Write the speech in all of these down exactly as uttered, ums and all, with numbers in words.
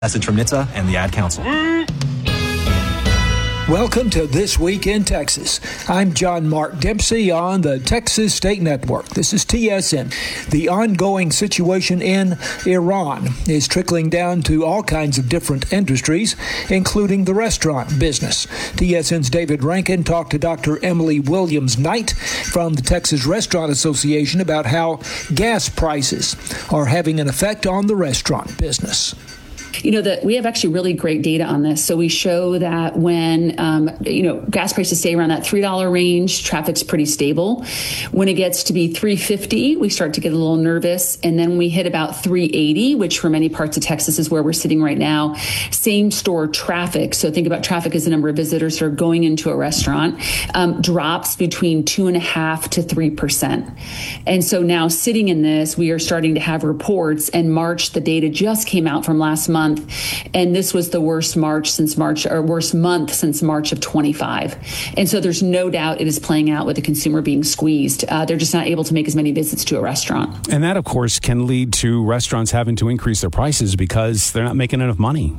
Message from N H T S A and the Ad Council. Welcome to This Week in Texas. I'm John Mark Dempsey on the Texas State Network. This is T S N. The ongoing situation in Iran is trickling down to all kinds of different industries, including the restaurant business. T S N's David Rankin talked to Doctor Emily Williams-Knight from the Texas Restaurant Association about how gas prices are having an effect on the restaurant business. You know, that we have actually really great data on this. So we show that when, um, you know, gas prices stay around that three dollars range, traffic's pretty stable. When it gets to be three fifty, we start to get a little nervous. And then we hit about three eighty, which for many parts of Texas is where we're sitting right now. Same store traffic. So think about traffic as the number of visitors that are going into a restaurant, um, drops between two and a half to three percent. And so now sitting in this, we are starting to have reports. And March, the data just came out from last month. And this was the worst March since March, or worst month since March of twenty-five. And so there's no doubt it is playing out with the consumer being squeezed. Uh, they're just not able to make as many visits to a restaurant. And that, of course, can lead to restaurants having to increase their prices because they're not making enough money.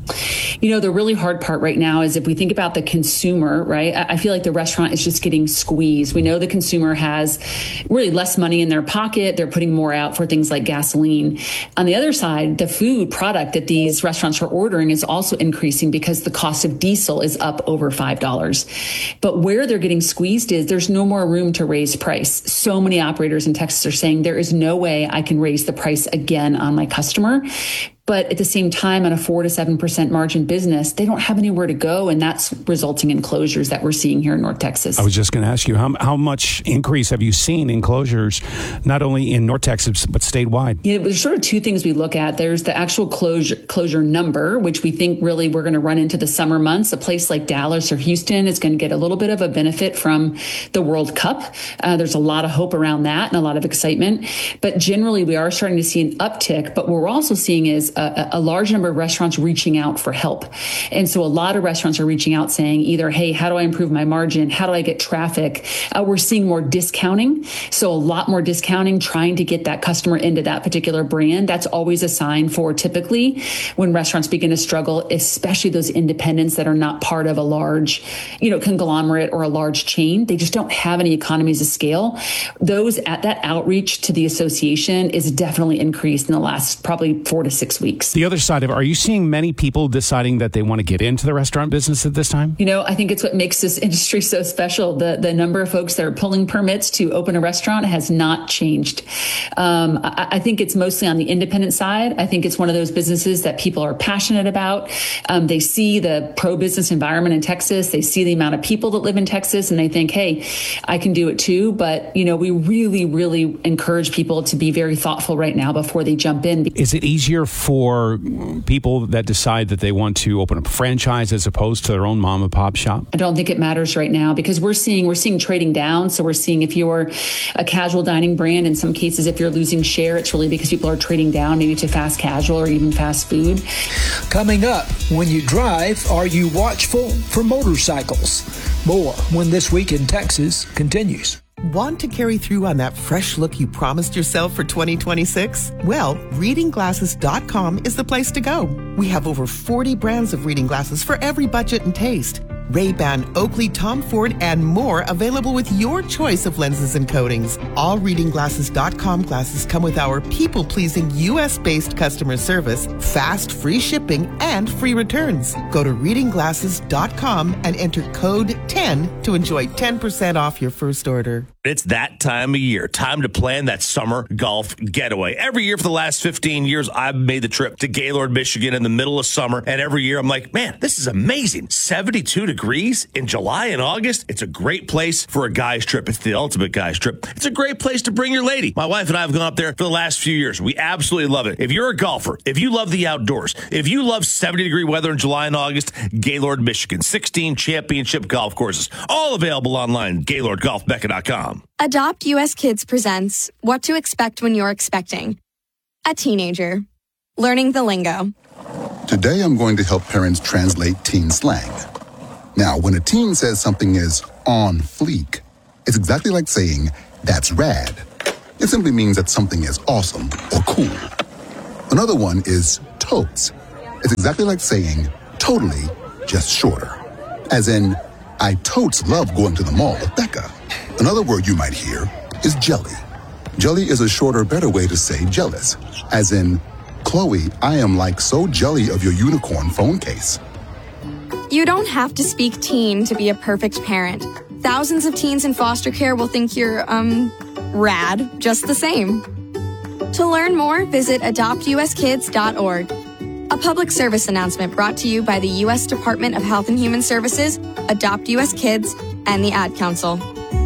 You know, the really hard part right now is if we think about the consumer, right? I feel like the restaurant is just getting squeezed. We know the consumer has really less money in their pocket. They're putting more out for things like gasoline. On the other side, the food product that these restaurants are ordering is also increasing because the cost of diesel is up over five dollars. But where they're getting squeezed is there's no more room to raise price. So many operators in Texas are saying there is no way I can raise the price again on my customer. But at the same time, on a four to seven percent margin business, they don't have anywhere to go. And that's resulting in closures that we're seeing here in North Texas. I was just going to ask you, how, how much increase have you seen in closures, not only in North Texas, but statewide? Yeah, there's sort of two things we look at. There's the actual closure closure number, which we think really we're going to run into the summer months. A place like Dallas or Houston is going to get a little bit of a benefit from the World Cup. Uh, there's a lot of hope around that and a lot of excitement. But generally, we are starting to see an uptick. But what we're also seeing is A, a large number of restaurants reaching out for help. And so a lot of restaurants are reaching out saying either, hey, how do I improve my margin? How do I get traffic? Uh, we're seeing more discounting. So a lot more discounting, trying to get that customer into that particular brand. That's always a sign for typically when restaurants begin to struggle, especially those independents that are not part of a large, you know, conglomerate or a large chain. They just don't have any economies of scale. Those at that outreach to the association is definitely increased in the last probably four to six weeks. The other side of it, are you seeing many people deciding that they want to get into the restaurant business at this time? You know, I think it's what makes this industry so special. The the number of folks that are pulling permits to open a restaurant has not changed. Um, I, I think it's mostly on the independent side. I think it's one of those businesses that people are passionate about. Um, they see the pro-business environment in Texas. They see the amount of people that live in Texas, and they think, hey, I can do it too. But, you know, we really, really encourage people to be very thoughtful right now before they jump in. Is it easier for For people that decide that they want to open up a franchise as opposed to their own mom and pop shop? I don't think it matters right now because we're seeing we're seeing trading down. So we're seeing if you're a casual dining brand, in some cases, if you're losing share, it's really because people are trading down maybe to fast casual or even fast food. Coming up, when you drive, are you watchful for motorcycles? More when This Week in Texas continues. Want to carry through on that fresh look you promised yourself for twenty twenty-six? Well, reading glasses dot com is the place to go. We have over forty brands of reading glasses for every budget and taste. Ray-Ban, Oakley, Tom Ford, and more available with your choice of lenses and coatings. All reading glasses dot com glasses come with our people-pleasing U S-based customer service, fast, free shipping, and free returns. Go to reading glasses dot com and enter code ten to enjoy ten percent off your first order. It's that time of year. Time to plan that summer golf getaway. Every year for the last fifteen years, I've made the trip to Gaylord, Michigan in the middle of summer. And every year I'm like, man, this is amazing. seventy-two degrees in July and August. It's a great place for a guy's trip. It's the ultimate guy's trip. It's a great place to bring your lady. My wife and I have gone up there for the last few years. We absolutely love it. If you're a golfer, if you love the outdoors, if you love seventy degree weather in July and August, Gaylord, Michigan, sixteen championship golf courses, all available online, gaylord golf mecca dot com. Adopt U S Kids presents What to Expect When You're Expecting. A teenager. Learning the lingo. Today I'm going to help parents translate teen slang. Now, when a teen says something is on fleek, it's exactly like saying, that's rad. It simply means that something is awesome or cool. Another one is totes. It's exactly like saying totally, just shorter. As in, I totes love going to the mall with Becca. Another word you might hear is jelly. Jelly is a shorter, better way to say jealous. As in, Chloe, I am like so jelly of your unicorn phone case. You don't have to speak teen to be a perfect parent. Thousands of teens in foster care will think you're, um, rad, just the same. To learn more, visit adopt u s kids dot org. A public service announcement brought to you by the U S Department of Health and Human Services, Adopt U S Kids, and the Ad Council.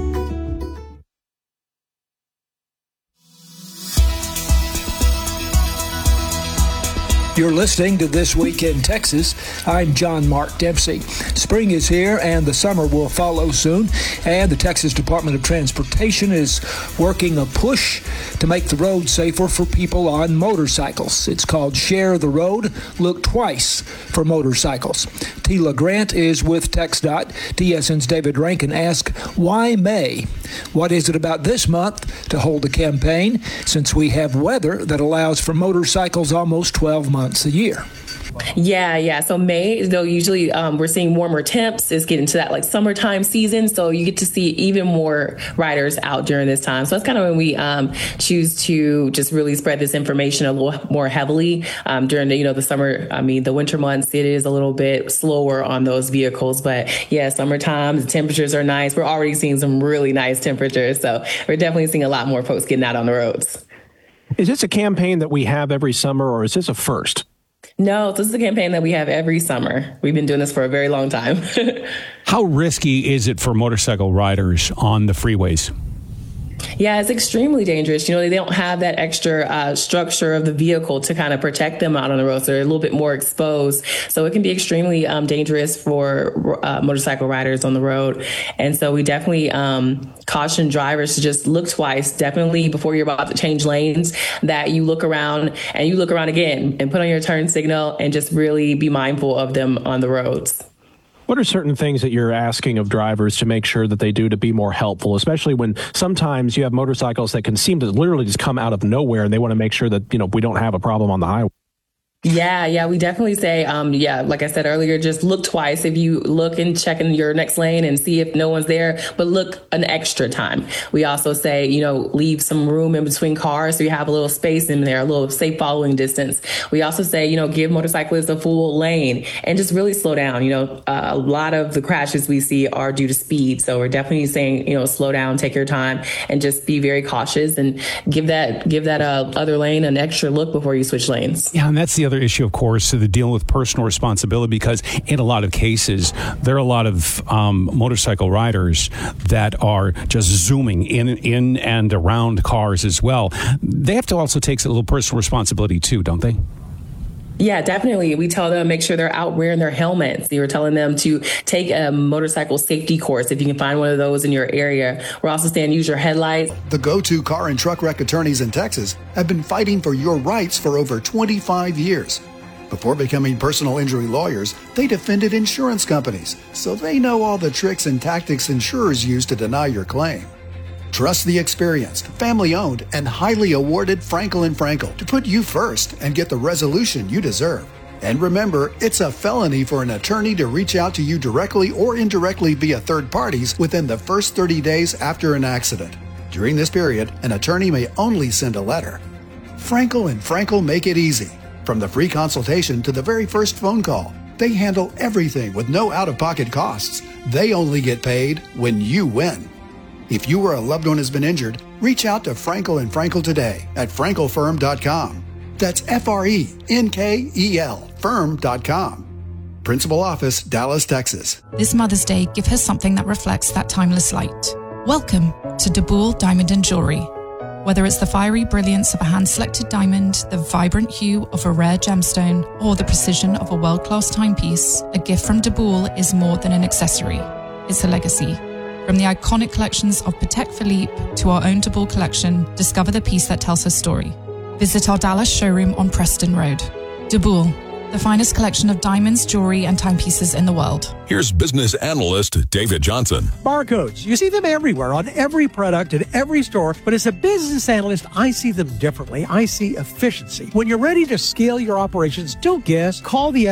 You're listening to This Week in Texas. I'm John Mark Dempsey. Spring is here and the summer will follow soon. And the Texas Department of Transportation is working a push to make the road safer for people on motorcycles. It's called Share the Road, Look Twice for Motorcycles. Tila Grant is with TxDOT. T S N's David Rankin asked, why May? What is it about this month to hold a campaign since we have weather that allows for motorcycles almost twelve months a year? Yeah, yeah. So May, though, usually um, we're seeing warmer temps. It's getting to that like summertime season. So you get to see even more riders out during this time. So that's kind of when we um, choose to just really spread this information a little more heavily um, during the, you know, the summer. I mean, the winter months, it is a little bit slower on those vehicles. But yeah, summertime, the temperatures are nice. We're already seeing some really nice temperatures. So we're definitely seeing a lot more folks getting out on the roads. Is this a campaign that we have every summer, or is this a first? No, this is a campaign that we have every summer. We've been doing this for a very long time. How risky is it for motorcycle riders on the freeways? Yeah, it's extremely dangerous. You know, they don't have that extra uh, structure of the vehicle to kind of protect them out on the road. So they're a little bit more exposed. So it can be extremely um, dangerous for uh, motorcycle riders on the road. And so we definitely um, caution drivers to just look twice, definitely before you're about to change lanes, that you look around and you look around again and put on your turn signal and just really be mindful of them on the roads. What are certain things that you're asking of drivers to make sure that they do to be more helpful, especially when sometimes you have motorcycles that can seem to literally just come out of nowhere and they want to make sure that, you know, we don't have a problem on the highway? Yeah, yeah, we definitely say, um, yeah, like I said earlier, just look twice. If you look and check in your next lane and see if no one's there, but look an extra time. We also say, you know, leave some room in between cars so you have a little space in there, a little safe following distance. We also say, you know, give motorcyclists a full lane and just really slow down. You know, uh, a lot of the crashes we see are due to speed. So we're definitely saying, you know, slow down, take your time, and just be very cautious and give that give that uh, other lane an extra look before you switch lanes. Yeah, and that's the other issue, of course, the dealing with personal responsibility, because in a lot of cases, there are a lot of um, motorcycle riders that are just zooming in, in and around cars as well. They have to also take a little personal responsibility too, don't they? Yeah, definitely. We tell them make sure they're out wearing their helmets. We were telling them to take a motorcycle safety course if you can find one of those in your area. We're also saying use your headlights. The go-to car and truck wreck attorneys in Texas have been fighting for your rights for over twenty-five years. Before becoming personal injury lawyers, they defended insurance companies, so they know all the tricks and tactics insurers use to deny your claim. Trust the experienced, family-owned, and highly awarded Frankel and Frankel to put you first and get the resolution you deserve. And remember, it's a felony for an attorney to reach out to you directly or indirectly via third parties within the first thirty days after an accident. During this period, an attorney may only send a letter. Frankel and Frankel make it easy. From the free consultation to the very first phone call, they handle everything with no out-of-pocket costs. They only get paid when you win. If you or a loved one has been injured, reach out to Frankel and Frankel today at frankel firm dot com. That's F R E N K E L firm dot com. Principal Office, Dallas, Texas. This Mother's Day, give her something that reflects that timeless light. Welcome to DeBoule Diamond and Jewelry. Whether it's the fiery brilliance of a hand-selected diamond, the vibrant hue of a rare gemstone, or the precision of a world-class timepiece, a gift from DeBoule is more than an accessory. It's a legacy. From the iconic collections of Patek Philippe to our own DeBoule collection, discover the piece that tells her story. Visit our Dallas showroom on Preston Road. DeBoule, the finest collection of diamonds, jewelry, and timepieces in the world. Here's business analyst David Johnson. Barcodes. You see them everywhere on every product in every store, but as a business analyst, I see them differently. I see efficiency. When you're ready to scale your operations, don't guess. Call the